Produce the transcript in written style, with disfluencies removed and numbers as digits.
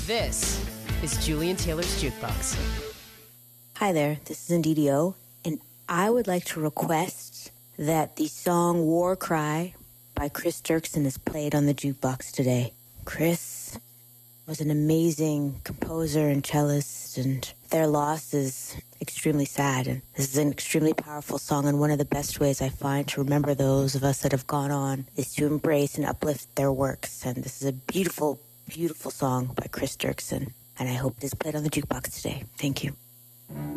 This is Julian Taylor's Jukebox. Hi there, this is Indeedio, and I would like to request that the song War Cry by Chris Dirksen is played on the jukebox today. Chris was an amazing composer and cellist, and their loss is extremely sad. And this is an extremely powerful song, and one of the best ways I find to remember those of us that have gone on is to embrace and uplift their works. And this is a beautiful, beautiful song by Chris Dirksen, and I hope it is played on the jukebox today. Thank you.